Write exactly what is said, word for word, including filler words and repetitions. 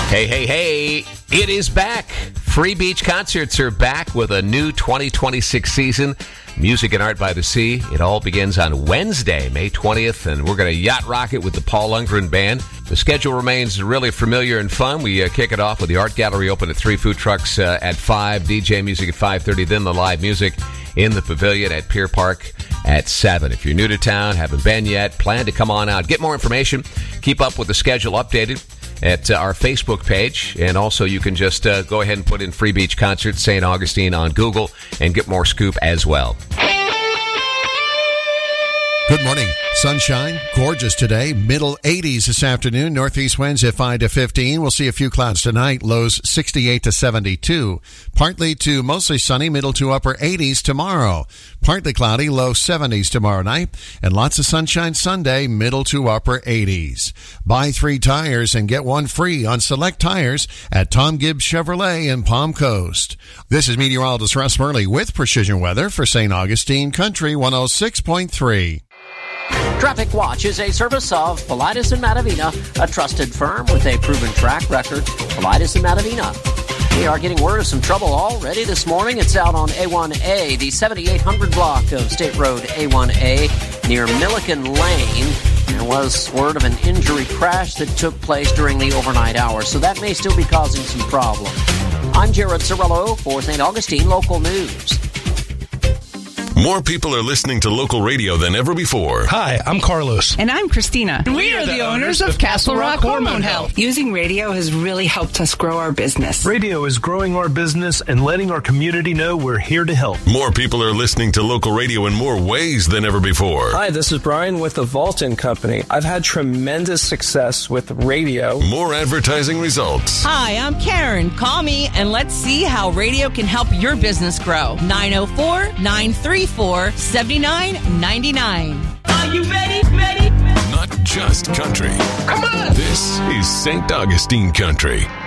Hey, hey, hey, it is back. Free Beach Concerts are back with a new twenty twenty-six season. Music and Art by the Sea. It all begins on Wednesday, May twentieth, and we're going to yacht rock it with the Paul Lundgren Band. The schedule remains really familiar and fun. We uh, kick it off with the Art Gallery open at three, food trucks uh, at five, D J music at five thirty, then the live music in the Pavilion at Pier Park at seven. If you're new to town, haven't been yet, plan to come on out. Get more information. Keep up with the schedule updated at uh, our Facebook page, and also you can just uh, go ahead and put in Free Beach Concerts Saint Augustine on Google and get more scoop as well. Good morning. Sunshine, gorgeous today. Middle eighties this afternoon. Northeast winds at five to fifteen. We'll see a few clouds tonight. Lows sixty-eight to seventy-two. Partly to mostly sunny, middle to upper eighties tomorrow. Partly cloudy, low seventies tomorrow night. And lots of sunshine Sunday, middle to upper eighties. Buy three tires and get one free on select tires at Tom Gibbs Chevrolet in Palm Coast. This is meteorologist Russ Murley with Precision Weather for Saint Augustine Country one oh six point three. Traffic Watch is a service of Paulides and Matavina, a trusted firm with a proven track record. Paulides and Matavina. We are getting word of some trouble already this morning. It's out on A one A, the seventy-eight hundred block of State Road A one A near Milliken Lane. There was word of an injury crash that took place during the overnight hours, so that may still be causing some problems. I'm Jared Cirillo for Saint Augustine Local News. More people are listening to local radio than ever before. Hi, I'm Carlos. And I'm Christina. And we, we are, are the, the owners of Castle Rock Hormone Health. Using radio has really helped us grow our business. Radio is growing our business and letting our community know we're here to help. More people are listening to local radio in more ways than ever before. Hi, this is Brian with the Vaulton Company. I've had tremendous success with radio. More advertising results. Hi, I'm Karen. Call me and let's see how radio can help your business grow. nine oh four, nine three four, seven nine nine nine. Are you ready? Ready? Not just country. Come on! This is Saint Augustine Country.